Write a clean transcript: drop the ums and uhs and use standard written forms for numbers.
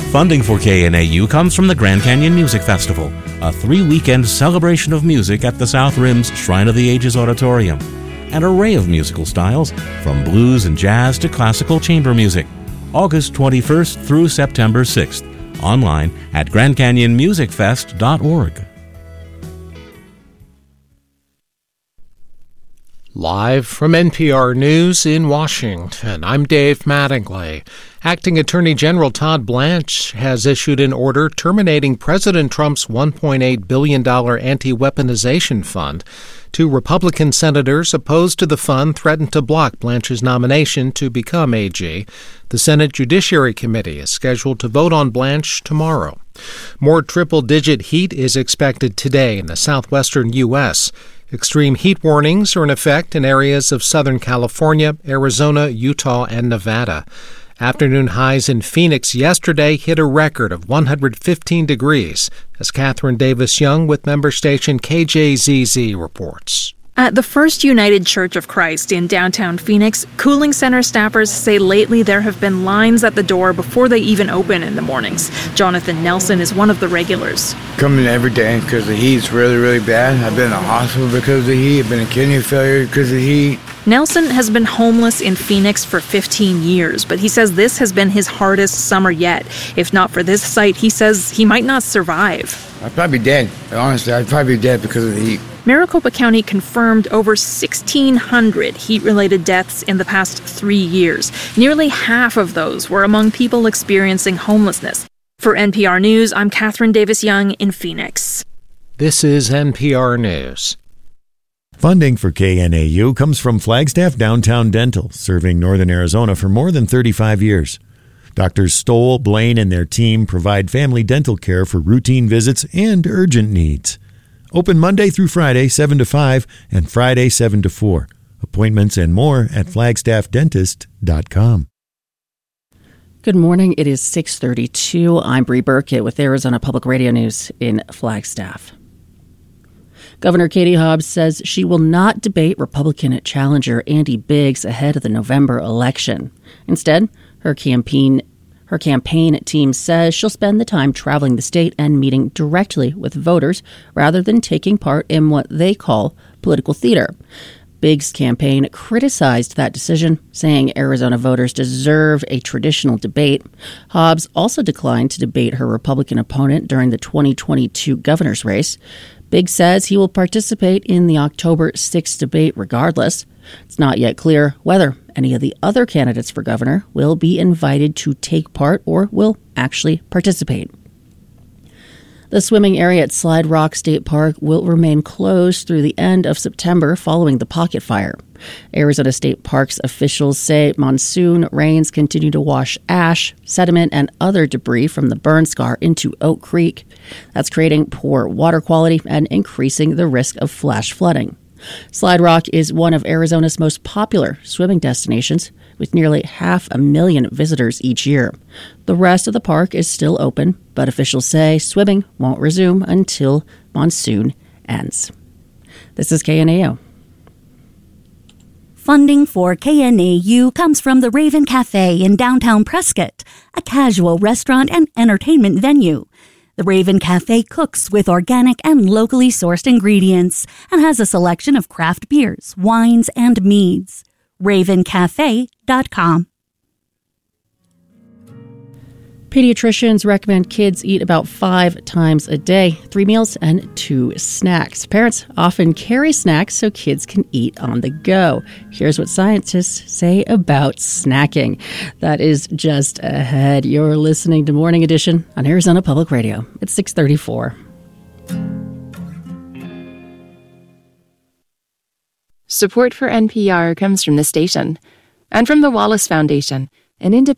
Funding for KNAU comes from the Grand Canyon Music Festival, a 3-weekend celebration of music at the South Rim's Shrine of the Ages Auditorium. An array of musical styles, from blues and jazz to classical chamber music. August 21st through September 6th. Online at grandcanyonmusicfest.org. Live from NPR News in Washington, I'm Dave Mattingly. Acting Attorney General Todd Blanche has issued an order terminating President Trump's $1.8 billion anti-weaponization fund. 2 Republican senators opposed to the fund threatened to block Blanche's nomination to become AG. The Senate Judiciary Committee is scheduled to vote on Blanche tomorrow. More triple-digit heat is expected today in the southwestern U.S. Extreme heat warnings are in effect in areas of Southern California, Arizona, Utah, and Nevada. Afternoon highs in Phoenix yesterday hit a record of 115 degrees, as Catherine Davis-Young with member station KJZZ reports. At the First United Church of Christ in downtown Phoenix, cooling center staffers say lately there have been lines at the door before they even open in the mornings. Jonathan Nelson is one of the regulars. Coming every day because the heat's really, really bad. I've been in the hospital because of the heat. I've been in kidney failure because of the heat. Nelson has been homeless in Phoenix for 15 years, but he says this has been his hardest summer yet. If not for this site, he says he might not survive. I'd probably be dead. Honestly, I'd probably be dead because of the heat. Maricopa County confirmed over 1,600 heat-related deaths in the past 3 years. Nearly half of those were among people experiencing homelessness. For NPR News, I'm Catherine Davis-Young in Phoenix. This is NPR News. Funding for KNAU comes from Flagstaff Downtown Dental, serving northern Arizona for more than 35 years. Doctors Stoll, Blaine, and their team provide family dental care for routine visits and urgent needs. Open Monday through Friday, 7 to 5, and Friday, 7 to 4. Appointments and more at flagstaffdentist.com. Good morning. It is 6:32. I'm Bree Burkett with Arizona Public Radio News in Flagstaff. Governor Katie Hobbs says she will not debate Republican challenger Andy Biggs ahead of the November election. Instead, her campaign team says she'll spend the time traveling the state and meeting directly with voters rather than taking part in what they call political theater. Biggs' campaign criticized that decision, saying Arizona voters deserve a traditional debate. Hobbs also declined to debate her Republican opponent during the 2022 governor's race. Biggs says he will participate in the October 6th debate regardless. It's not yet clear whether any of the other candidates for governor will be invited to take part or will actually participate. The swimming area at Slide Rock State Park will remain closed through the end of September following the Pocket Fire. Arizona State Parks officials say monsoon rains continue to wash ash, sediment, and other debris from the burn scar into Oak Creek. That's creating poor water quality and increasing the risk of flash flooding. Slide Rock is one of Arizona's most popular swimming destinations, with nearly 500,000 visitors each year. The rest of the park is still open, but officials say swimming won't resume until monsoon ends. This is KNAU. Funding for KNAU comes from the Raven Cafe in downtown Prescott, a casual restaurant and entertainment venue. The Raven Cafe cooks with organic and locally sourced ingredients and has a selection of craft beers, wines, and meads. RavenCafe.com. Pediatricians recommend kids eat about 5 times a day, 3 meals and 2 snacks. Parents often carry snacks so kids can eat on the go. Here's what scientists say about snacking. That is just ahead. You're listening to Morning Edition on Arizona Public Radio. It's 6:34. Support for NPR comes from the station and from the Wallace Foundation, an independent